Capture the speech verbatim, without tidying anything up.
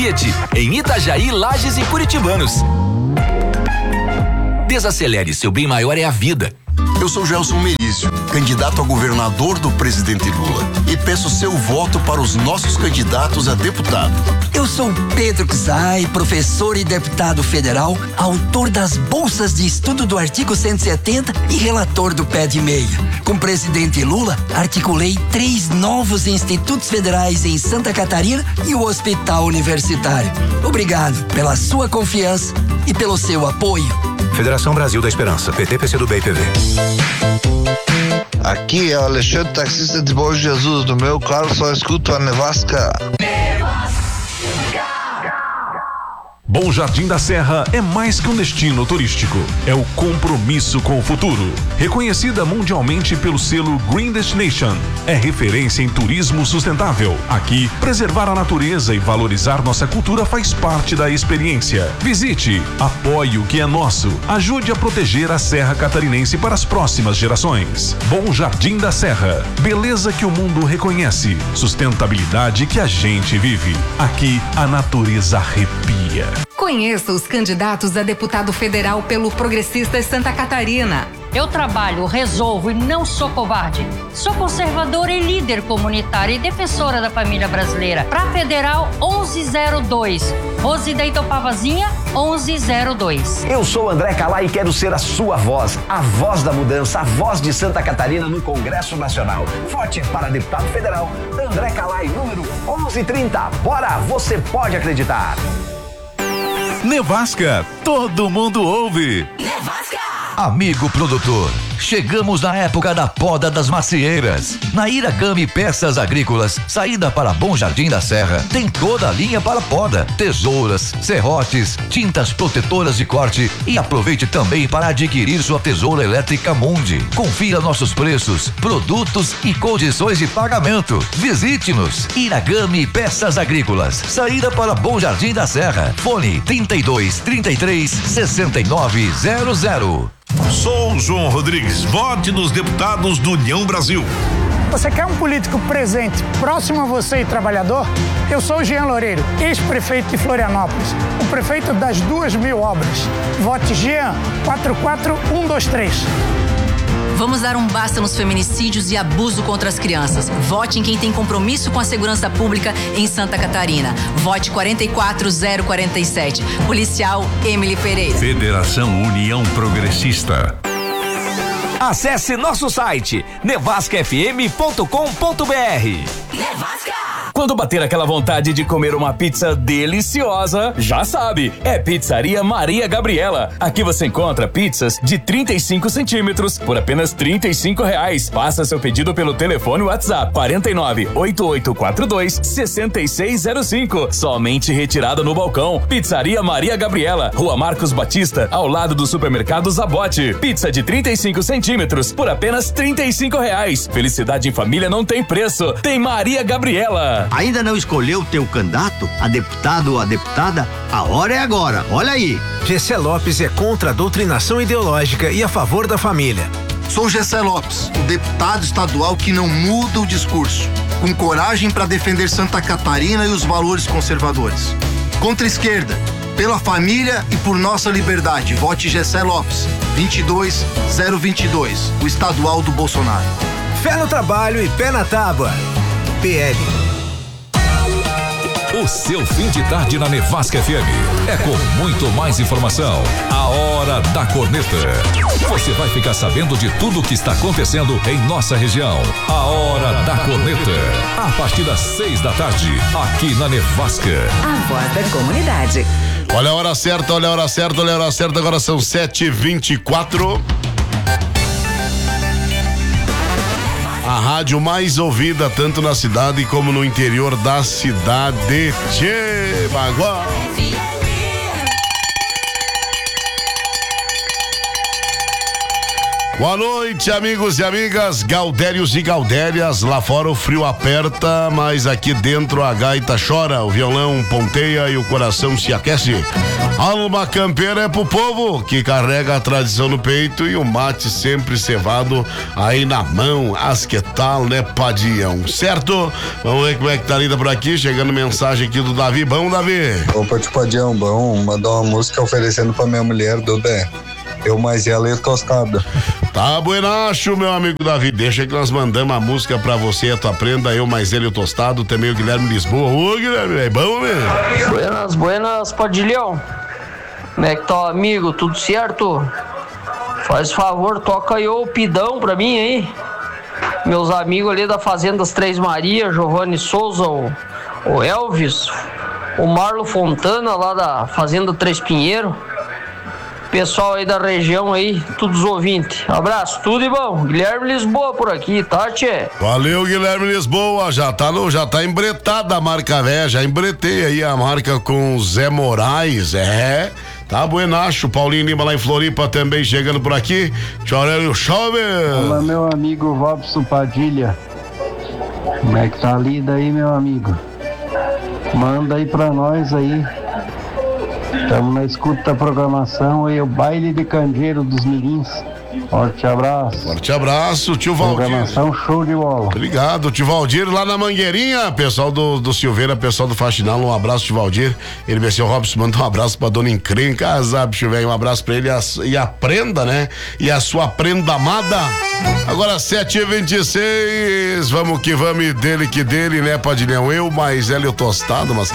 Fiat, em Itajaí, Lages e Curitibanos. Desacelere, seu bem maior é a vida. Eu sou Gelson Merizio, candidato a governador do presidente Lula, e peço seu voto para os nossos candidatos a deputado. Eu sou Pedro Czai, professor e deputado federal, autor das bolsas de estudo do artigo cento e setenta e relator do Pé de Meia. Com o presidente Lula, articulei três novos institutos federais em Santa Catarina e o Hospital Universitário. Obrigado pela sua confiança e pelo seu apoio. Federação Brasil da Esperança, P T, P C do B e P V. Aqui é o Alexandre, taxista de Bom Jesus. No meu carro só escuto a Nevasca. Bom Jardim da Serra é mais que um destino turístico, é o compromisso com o futuro. Reconhecida mundialmente pelo selo Green Destination, é referência em turismo sustentável. Aqui, preservar a natureza e valorizar nossa cultura faz parte da experiência. Visite, apoie o que é nosso, ajude a proteger a Serra Catarinense para as próximas gerações. Bom Jardim da Serra, beleza que o mundo reconhece, sustentabilidade que a gente vive. Aqui, a natureza arrepia. Conheça os candidatos a deputado federal pelo Progressistas Santa Catarina. Eu trabalho, resolvo e não sou covarde. Sou conservadora e líder comunitária e defensora da família brasileira. Pra Federal onze zero dois. Rose da Itopavazinha onze zero dois. Eu sou André Calai e quero ser a sua voz, a voz da mudança, a voz de Santa Catarina no Congresso Nacional. Vote para deputado federal André Calai, número onze trinta. Bora, você pode acreditar. Nevasca, todo mundo ouve. Nevasca! Amigo produtor, chegamos na época da poda das macieiras. Na Iragami Peças Agrícolas, saída para Bom Jardim da Serra, tem toda a linha para poda, tesouras, serrotes, tintas protetoras de corte e aproveite também para adquirir sua tesoura elétrica Mundi. Confira nossos preços, produtos e condições de pagamento. Visite-nos. Iragami Peças Agrícolas, saída para Bom Jardim da Serra. Fone trinta e dois, trinta e três, sessenta e nove zero zero. Sou João Rodrigues, vote nos deputados do União Brasil. Você quer um político presente, próximo a você e trabalhador? Eu sou o Jean Loureiro, ex-prefeito de Florianópolis, o prefeito das duas mil obras. Vote Jean, quatro quatro um dois três. Vamos dar um basta nos feminicídios e abuso contra as crianças. Vote em quem tem compromisso com a segurança pública em Santa Catarina. Vote quatro quatro zero quatro sete. Policial Emily Pereira. Federação União Progressista. Acesse nosso site nevasca f m ponto com ponto b r. Nevasca! Quando bater aquela vontade de comer uma pizza deliciosa, já sabe, é Pizzaria Maria Gabriela. Aqui você encontra pizzas de trinta e cinco centímetros por apenas trinta e cinco reais. Faça seu pedido pelo telefone WhatsApp quarenta e nove, oito oito quatro dois, sessenta e seis zero cinco. Somente retirada no balcão. Pizzaria Maria Gabriela, Rua Marcos Batista, ao lado do supermercado Zabote. Pizza de trinta e cinco centímetros por apenas trinta e cinco reais. Felicidade em família não tem preço. Tem Maria Gabriela. Ainda não escolheu o teu candidato, a deputado ou a deputada? A hora é agora, olha aí. Gessé Lopes é contra a doutrinação ideológica e a favor da família. Sou Gessé Lopes, o deputado estadual que não muda o discurso, com coragem para defender Santa Catarina e os valores conservadores. Contra a esquerda, pela família e por nossa liberdade. Vote Gessé Lopes, vinte e dois zero vinte e dois, o estadual do Bolsonaro. Fé no trabalho e pé na tábua. P L. O seu fim de tarde na Nevasca F M é com muito mais informação. A Hora da Corneta. Você vai ficar sabendo de tudo o que está acontecendo em nossa região. A Hora da Corneta. A partir das seis da tarde, aqui na Nevasca. A voz da comunidade. Olha a hora certa, olha a hora certa, olha a hora certa. Agora são sete e vinte e quatro. A rádio mais ouvida tanto na cidade como no interior da cidade. Tchê, Baguá. Boa noite, amigos e amigas, gaudérios e gaudérias. Lá fora o frio aperta, mas aqui dentro a gaita chora, o violão ponteia e o coração se aquece. Alma campeira é pro povo que carrega a tradição no peito e o mate sempre cevado aí na mão. As que tal, né, Padião? Certo? Vamos ver como é que tá lida por aqui. Chegando mensagem aqui do Davi. Bom, Davi? Opa, tio Padião, bom. Mandou uma música oferecendo pra minha mulher, Duda. Eu mais ela e tostada. Tá buenacho, meu amigo Davi. Deixa que nós mandamos a música pra você, tu aprenda, eu mais ele e o tostado. Também o Guilherme Lisboa. Ô, Guilherme, é bom mesmo? Buenas, buenas, Padilhão. Como é que tá, amigo? Tudo certo? Faz favor, toca aí o Pidão pra mim aí. Meus amigos ali da Fazenda das Três Marias, Giovanni Souza, o, o Elvis, o Marlo Fontana lá da Fazenda Três Pinheiro. Pessoal aí da região aí, todos os ouvintes. Abraço, tudo de bom. Guilherme Lisboa por aqui, tá, tchê? Valeu, Guilherme Lisboa. Já tá, no, já tá embretada a marca velha. Já embretei aí a marca com Zé Moraes. É, tá buenacho. Paulinho Lima lá em Floripa também chegando por aqui. Tio Aurélio Chove. Olá, meu amigo Robson Padilha. Como é que tá ali daí, meu amigo? Manda aí pra nós aí. Estamos na escuta da programação e o baile de candeeiro dos mirins. Forte abraço. Forte abraço, tio Valdir. Programação show de bola. Obrigado, tio Valdir, lá na Mangueirinha. Pessoal do, do Silveira, pessoal do Faxinal, um abraço, tio Valdir. Ele vai ser o Robson, manda um abraço pra dona Encrenca, sabe, tio velho, um abraço pra ele e a, e a prenda, né? E a sua prenda amada. Agora sete e vinte e seis, vamos que vamos, dele que dele, né, Padilhão? Eu, mais ele o tostado, mas